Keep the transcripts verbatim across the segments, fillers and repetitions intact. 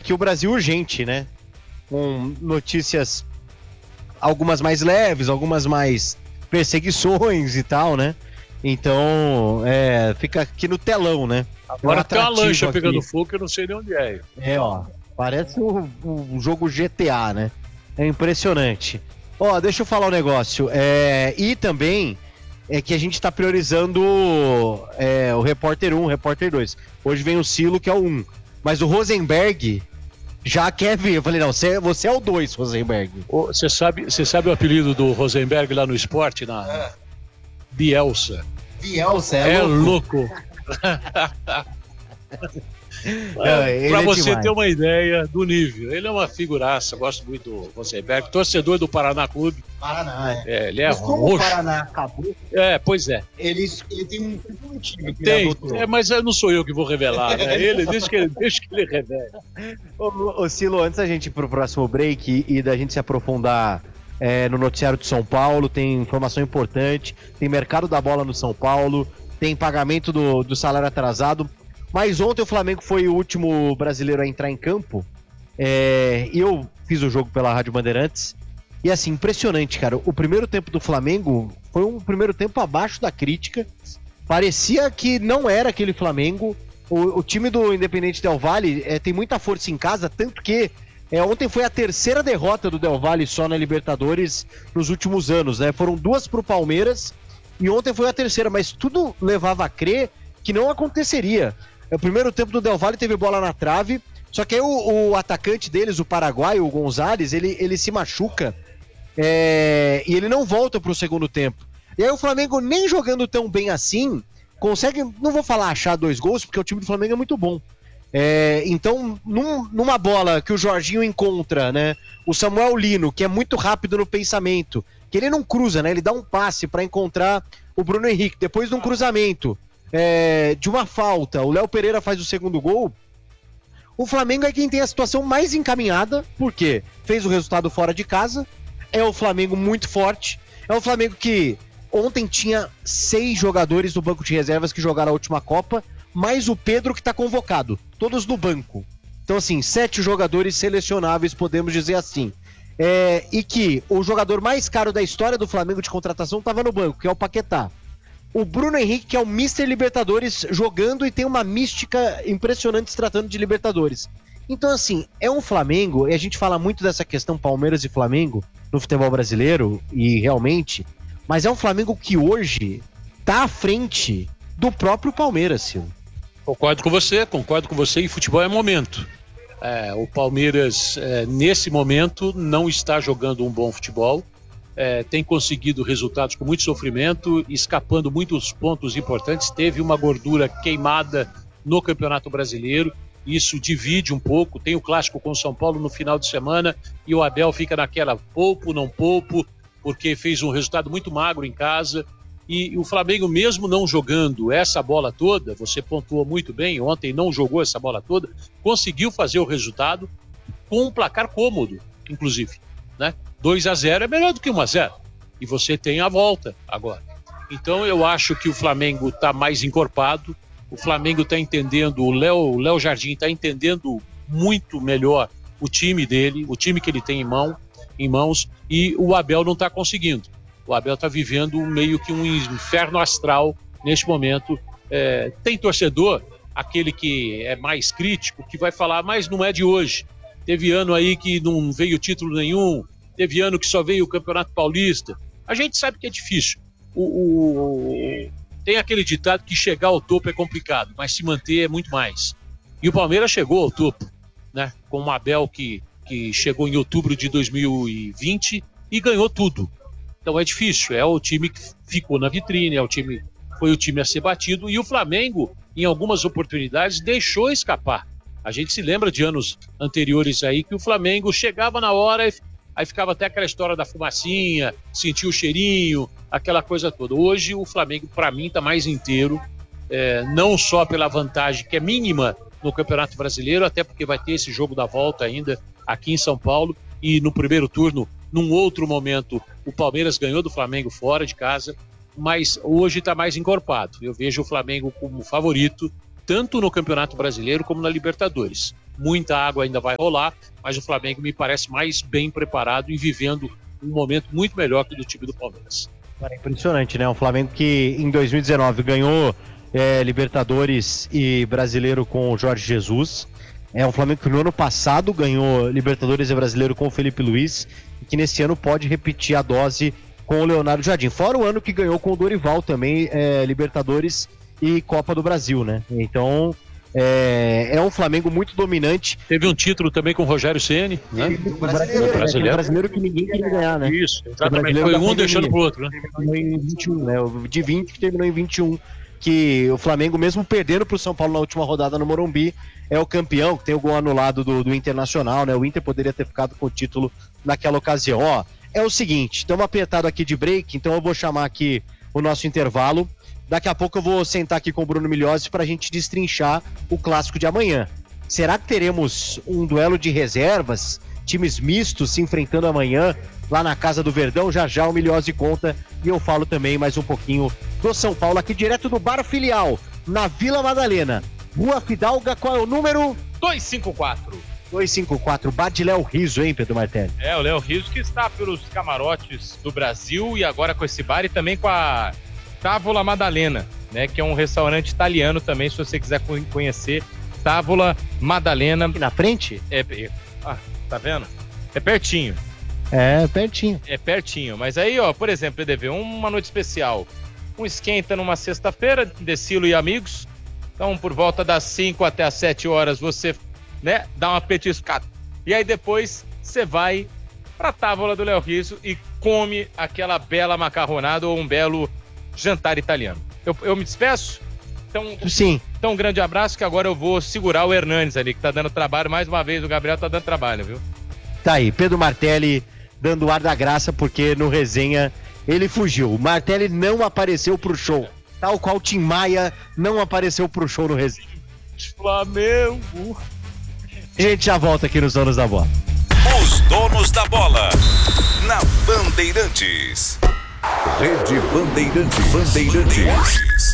aqui o Brasil urgente, né? Com notícias, algumas mais leves, algumas mais perseguições e tal, né? Então, é, fica aqui no telão, né? Agora é um tem uma lancha aqui. pegando fogo que eu não sei de onde é. É, ó, parece um, um jogo G T A, né? É impressionante. Ó, deixa eu falar um negócio. É, e também é que a gente tá priorizando é, o Repórter um, o Repórter dois. Hoje vem o Silo, que é o um. Mas o Rosenberg já quer vir. Eu falei, não, você, você é o dois, Rosenberg. Você sabe, você sabe o apelido do Rosenberg lá no esporte? Na é. Bielsa. Bielsa, é, é louco. louco. Não, pra é você demais. ter uma ideia do nível. Ele é uma figuraça, gosto muito do Rosenberg, torcedor do Paraná Clube. Paraná, é. É, ele é mas como roxo. o Paraná acabou, é, pois é. Ele, ele tem um, um time que tem, é, mas não sou eu que vou revelar, né? Ele, deixa que ele, deixa que ele revele. Ô, ô Silo, antes da gente ir pro próximo break e, e da gente se aprofundar é, no noticiário de São Paulo, tem informação importante, tem mercado da bola no São Paulo, tem pagamento do, do salário atrasado. Mas ontem o Flamengo foi o último brasileiro a entrar em campo. É, e eu fiz o jogo pela Rádio Bandeirantes. E assim, impressionante, cara. O primeiro tempo do Flamengo foi um primeiro tempo abaixo da crítica. Parecia que não era aquele Flamengo. O, o time do Independente Del Valle é, tem muita força em casa, tanto que é, ontem foi a terceira derrota do Del Valle só na Libertadores nos últimos anos, né? Foram duas pro Palmeiras e ontem foi a terceira, mas tudo levava a crer que não aconteceria. O primeiro tempo do Del Valle teve bola na trave, só que aí o, o atacante deles, o paraguaio, o Gonzalez, ele, ele se machuca é, e ele não volta pro segundo tempo. E aí o Flamengo, nem jogando tão bem assim, consegue, não vou falar achar dois gols, porque o time do Flamengo é muito bom. É, então, num, numa bola que o Jorginho encontra, né, o Samuel Lino, que é muito rápido no pensamento, que ele não cruza, né, ele dá um passe para encontrar o Bruno Henrique, depois de um cruzamento, É, de uma falta, o Léo Pereira faz o segundo gol. O Flamengo é quem tem a situação mais encaminhada, porque fez o resultado fora de casa, é o Flamengo muito forte, é o Flamengo que ontem tinha seis jogadores do banco de reservas que jogaram a última Copa, mais o Pedro que está convocado, todos no banco. Então assim, sete jogadores selecionáveis, podemos dizer assim. É, e que o jogador mais caro da história do Flamengo de contratação estava no banco, que é o Paquetá. O Bruno Henrique, que é o mister Libertadores, jogando e tem uma mística impressionante se tratando de Libertadores. Então, assim, é um Flamengo, e a gente fala muito dessa questão Palmeiras e Flamengo no futebol brasileiro, e realmente, mas é um Flamengo que hoje tá à frente do próprio Palmeiras, Silvio. Concordo com você, concordo com você, e futebol é momento. É, o Palmeiras, é, nesse momento, não está jogando um bom futebol. É, tem conseguido resultados com muito sofrimento, escapando muitos pontos importantes. Teve uma gordura queimada no Campeonato Brasileiro, isso divide um pouco. Tem o clássico com o São Paulo no final de semana e o Abel fica naquela poupo, não poupo, porque fez um resultado muito magro em casa. E o Flamengo, mesmo não jogando essa bola toda, você pontuou muito bem, ontem não jogou essa bola toda, conseguiu fazer o resultado com um placar cômodo, inclusive, né? dois a zero é melhor do que um a zero. E você tem a volta agora. Então eu acho que o Flamengo está mais encorpado. O Flamengo está entendendo, o Léo, o Léo Jardim está entendendo muito melhor o time dele, o time que ele tem em, mão, em mãos, e o Abel não está conseguindo. O Abel está vivendo meio que um inferno astral neste momento. É, tem torcedor, aquele que é mais crítico, que vai falar, mas não é de hoje. Teve ano aí que não veio título nenhum, teve ano que só veio o Campeonato Paulista. A gente sabe que é difícil. O, o, tem aquele ditado que chegar ao topo é complicado, mas se manter é muito mais. E o Palmeiras chegou ao topo, né? Com o Abel que, que chegou em outubro de dois mil e vinte e ganhou tudo. Então é difícil, é o time que ficou na vitrine, é o time, foi o time a ser batido, e o Flamengo, em algumas oportunidades, deixou escapar. A gente se lembra de anos anteriores aí que o Flamengo chegava na hora e aí ficava até aquela história da fumacinha, sentia o cheirinho, aquela coisa toda. Hoje o Flamengo, para mim, está mais inteiro, é, não só pela vantagem que é mínima no Campeonato Brasileiro, até porque vai ter esse jogo da volta ainda aqui em São Paulo, e no primeiro turno, num outro momento, o Palmeiras ganhou do Flamengo fora de casa, mas hoje está mais encorpado. Eu vejo o Flamengo como favorito, tanto no Campeonato Brasileiro como na Libertadores. muita água ainda vai rolar, mas o Flamengo me parece mais bem preparado e vivendo um momento muito melhor que o do time do Palmeiras. É impressionante, né? Um Flamengo que em dois mil e dezenove ganhou é, Libertadores e Brasileiro com o Jorge Jesus. É um Flamengo que no ano passado ganhou Libertadores e Brasileiro com o Felipe Luiz e que nesse ano pode repetir a dose com o Leonardo Jardim. Fora o ano que ganhou com o Dorival também, é, Libertadores e Copa do Brasil, né? Então é, é um Flamengo muito dominante. Teve um título também com o Rogério Ceni, né? O brasileiro, brasileiro. brasileiro que ninguém queria ganhar, né? Isso, exatamente. Foi um deixando pro outro, né? Terminou em vinte e um, né? O de vinte que terminou em vinte e um. Que o Flamengo, mesmo perdendo pro São Paulo na última rodada no Morumbi, é o campeão, que tem o gol anulado do, do Internacional, né? O Inter poderia ter ficado com o título naquela ocasião. Ó, é o seguinte, estamos apertado aqui de break, então eu vou chamar aqui o nosso intervalo. Daqui a pouco eu vou sentar aqui com o Bruno Milhozzi para a gente destrinchar o clássico de amanhã. Será que teremos um duelo de reservas, times mistos se enfrentando amanhã lá na Casa do Verdão? Já já o Milhozzi conta e eu falo também mais um pouquinho do São Paulo, aqui direto do Bar Filial, na Vila Madalena. Rua Fidalga, qual é o número? duzentos e cinquenta e quatro. duzentos e cinquenta e quatro, Bar de Léo Riso, hein, Pedro Martelli? É, o Léo Riso que está pelos camarotes do Brasil e agora com esse bar e também com a Tavola Madalena, né, que é um restaurante italiano também, se você quiser conhecer. Tavola Madalena. Aqui na frente? É, ah, tá vendo? É pertinho. É, pertinho. É pertinho, mas aí, ó, por exemplo, E D V, uma noite especial. Um esquenta numa sexta-feira, Decilo e amigos. Então, por volta das cinco até as sete horas, você, né, dá uma petiscada. E aí depois você vai pra Távola do Léo Riso e come aquela bela macarronada ou um belo jantar italiano. Eu, eu me despeço? Então, sim. Então, um grande abraço, que agora eu vou segurar o Hernanes ali, que tá dando trabalho. Mais uma vez, o Gabriel tá dando trabalho, viu? Tá aí, Pedro Martelli dando o ar da graça, porque no resenha ele fugiu. O Martelli não apareceu pro show. Tal qual Tim Maia não apareceu pro show no resenha. Flamengo. A gente já volta aqui nos Donos da Bola. Os Donos da Bola, na Bandeirantes. Rede Bandeirantes. Bandeirantes.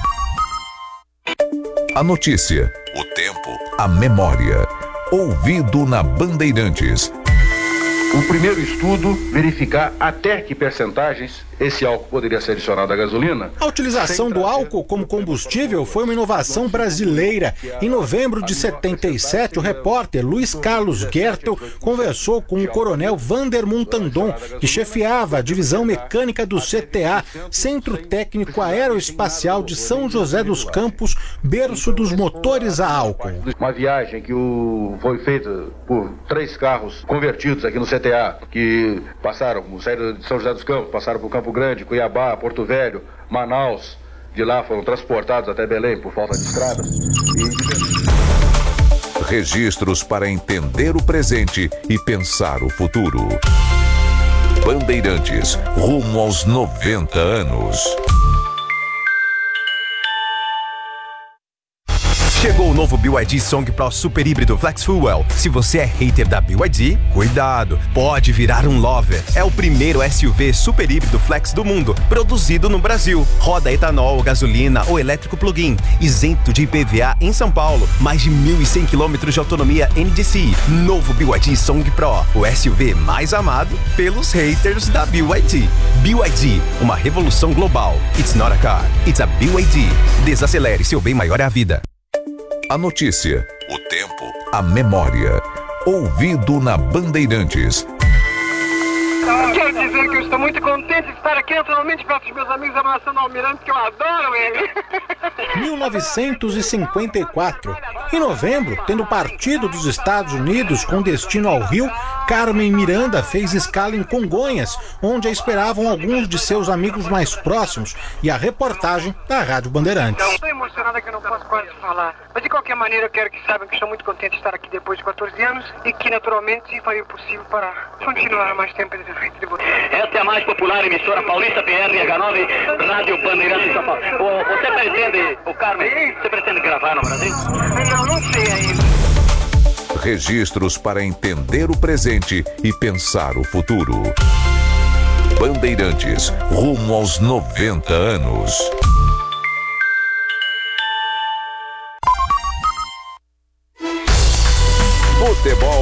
A notícia, o tempo, a memória. Ouvido na Bandeirantes. O primeiro estudo, verificar até que percentagens esse álcool poderia ser adicionado à gasolina. A utilização do álcool como combustível foi uma inovação brasileira. Em novembro de setenta e sete, o repórter Luiz Carlos Gertel conversou com o coronel Vander Montandon, que chefiava a divisão mecânica do C T A, Centro Técnico Aeroespacial de São José dos Campos, berço dos motores a álcool. Uma viagem que o... foi feita por três carros convertidos aqui no C T A, que passaram, saíram de São José dos Campos, passaram por Campo Grande, Cuiabá, Porto Velho, Manaus. De lá foram transportados até Belém por falta de estradas. E... Registros para entender o presente e pensar o futuro. Bandeirantes, rumo aos noventa anos. Chegou o novo B Y D Song Pro Super Híbrido Flex Fuel. Se você é hater da B Y D, cuidado, pode virar um lover. É o primeiro S U V super híbrido flex do mundo, produzido no Brasil. Roda etanol, gasolina ou elétrico plug-in, isento de I P V A em São Paulo. Mais de mil e cem quilômetros de autonomia N D C I. Novo B Y D Song Pro, o S U V mais amado pelos haters da B Y D. B Y D, uma revolução global. It's not a car, it's a B Y D. Desacelere, seu bem maior é a vida. A notícia, o tempo, a memória. Ouvido na Bandeirantes. Quero dizer que eu estou muito contente de estar aqui naturalmente perto dos meus amigos abraçando o Almirante, que eu adoro ele. mil novecentos e cinquenta e quatro. Em novembro, tendo partido dos Estados Unidos com destino ao Rio, Carmen Miranda fez escala em Congonhas, onde a esperavam alguns de seus amigos mais próximos, e a reportagem da Rádio Bandeirantes. Estou emocionada que eu não posso quase falar. Mas de qualquer maneira eu quero que saibam que estou muito contente de estar aqui depois de quatorze anos e que naturalmente farei o possível para continuar mais tempo de frente de você. Esta é a mais popular emissora paulista, P R H nove, Rádio Bandeirantes de São Paulo. O, você pretende, o Carmen, você pretende gravar no Brasil? Não, não sei ainda. Registros para entender o presente e pensar o futuro. Bandeirantes, rumo aos noventa anos. Futebol